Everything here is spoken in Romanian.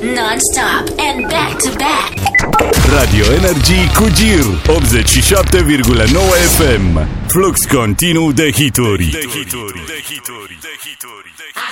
non-stop and back-to-back. Radio Energy cu Gir 87,9 FM. Flux continuu de hituri. I